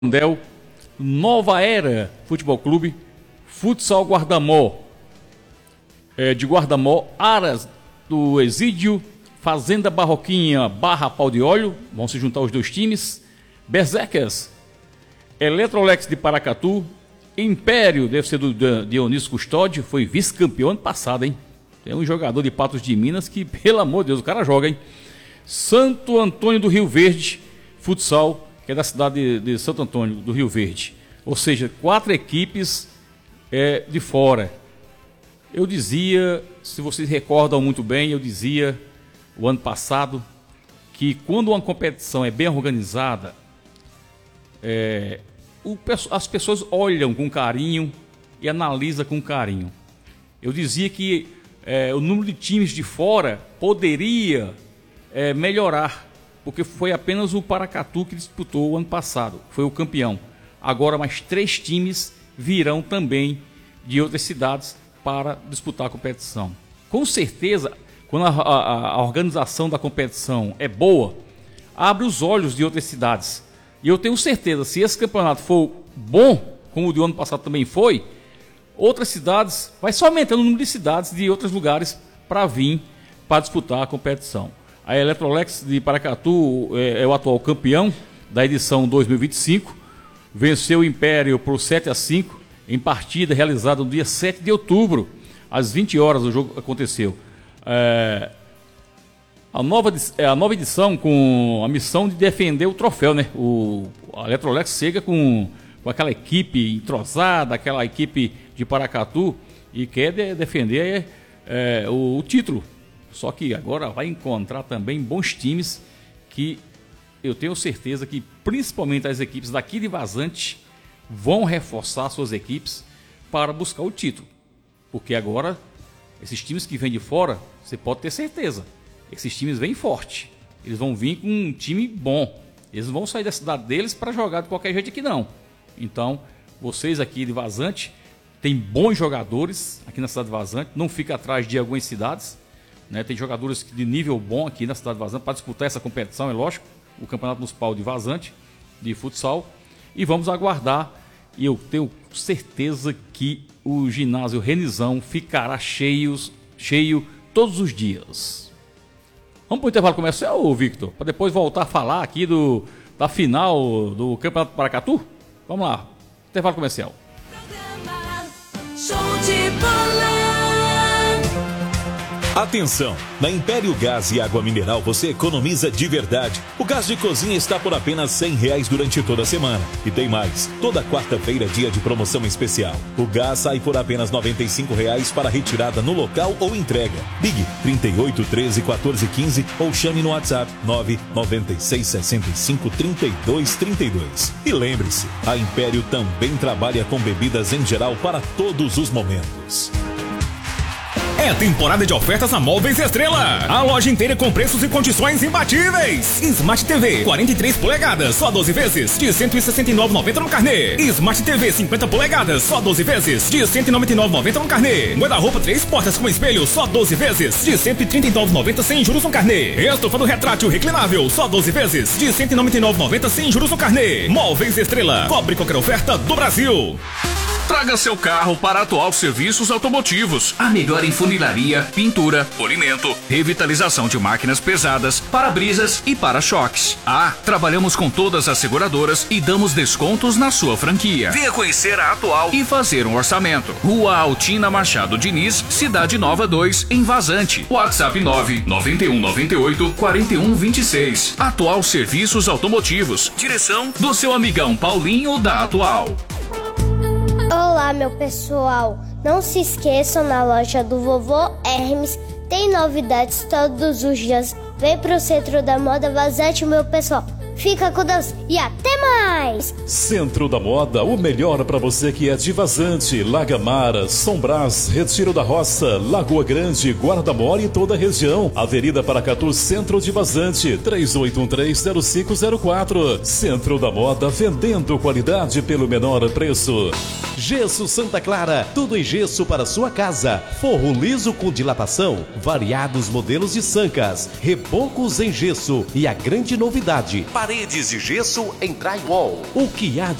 Del, Nova Era Futebol Clube, Futsal Guardamó, de Guardamó, Aras do Exídio, Fazenda Barroquinha Barra Pau de Óleo, vão se juntar os dois times, Berserkers, Eletrolex de Paracatu, Império, deve ser do Dionísio Custódio, foi vice-campeão ano passado, hein? Tem um jogador de Patos de Minas que, pelo amor de Deus, o cara joga, hein? Santo Antônio do Rio Verde, futsal, que é da cidade de Santo Antônio do Rio Verde. Ou seja, 4 equipes de fora. Eu dizia, se vocês recordam muito bem, eu dizia o ano passado que quando uma competição é bem organizada, as pessoas olham com carinho e analisam com carinho. Eu dizia que o número de times de fora poderia melhorar, porque foi apenas o Paracatu que disputou o ano passado, foi o campeão. Agora mais 3 times virão também de outras cidades para disputar a competição. Com certeza, quando a organização da competição é boa, abre os olhos de outras cidades. E eu tenho certeza, se esse campeonato for bom, como o do ano passado também foi, outras cidades, vai só aumentando o número de cidades de outros lugares para vir para disputar a competição. A Eletrolex de Paracatu é o atual campeão da edição 2025, venceu o Império por 7-5 em partida realizada no dia 7 de outubro, às 20 horas o jogo aconteceu. A nova edição com a missão de defender o troféu, né? A Eletrolex chega com aquela equipe entrosada, aquela equipe de Paracatu e quer defender o título. Só que agora vai encontrar também bons times que eu tenho certeza que principalmente as equipes daqui de Vazante vão reforçar suas equipes para buscar o título. Porque agora, esses times que vêm de fora, você pode ter certeza, esses times vêm forte. Eles vão vir com um time bom. Eles não vão sair da cidade deles para jogar de qualquer jeito aqui não. Então, vocês aqui de Vazante, tem bons jogadores aqui na cidade de Vazante, não fica atrás de algumas cidades, né? Tem jogadores de nível bom aqui na cidade de Vazante para disputar essa competição, é lógico, o Campeonato Municipal de Vazante, de futsal. E vamos aguardar, e eu tenho certeza que o ginásio Renizão ficará cheio todos os dias. Vamos para o intervalo comercial, Victor, para depois voltar a falar aqui da final do Campeonato Paracatu? Vamos lá, intervalo comercial. Show de bola. Atenção! Na Império Gás e Água Mineral você economiza de verdade. O gás de cozinha está por apenas R$100 durante toda a semana. E tem mais, toda quarta-feira é dia de promoção especial. O gás sai por apenas R$95 para retirada no local ou entrega. Ligue 38 13 14 15 ou chame no WhatsApp 996 65 32 32. E lembre-se, a Império também trabalha com bebidas em geral para todos os momentos. É temporada de ofertas na Móveis Estrela. A loja inteira com preços e condições imbatíveis. Smart TV 43 polegadas, só 12 vezes, de R$ 169,90 no carnê. Smart TV 50 polegadas, só 12 vezes, de R$ 199,90 no carnê. Guarda-roupa 3 portas com espelho, só 12 vezes, de R$ 139,90 sem juros no carnê. Estofado retrátil reclinável, só 12 vezes, de R$ 199,90 sem juros no carnê. Móveis Estrela, cobre qualquer oferta do Brasil. Traga seu carro para a Atual Serviços Automotivos. A melhor em funilaria, pintura, polimento, revitalização de máquinas pesadas, para-brisas e para-choques. Trabalhamos com todas as seguradoras e damos descontos na sua franquia. Venha conhecer a Atual e fazer um orçamento. Rua Altina Machado Diniz, Cidade Nova 2, em Vazante. WhatsApp 99198 4126. Atual Serviços Automotivos. Direção do seu amigão Paulinho da Atual. Olá, meu pessoal. Não se esqueçam, na loja do Vovô Hermes tem novidades todos os dias. Vem pro Centro da Moda Vazante, meu pessoal. Fica com Deus e até mais! Centro da Moda, o melhor para você que é de Vazante, Lagamara, São Brás, Retiro da Roça, Lagoa Grande, Guarda-Mor e toda a região. Avenida Paracatu, Centro de Vazante, 3813-0504. Centro da Moda, vendendo qualidade pelo menor preço. Gesso Santa Clara, tudo em gesso para sua casa. Forro liso com dilatação, variados modelos de sancas, rebocos em gesso e a grande novidade, parede Paredes de gesso em drywall. O que há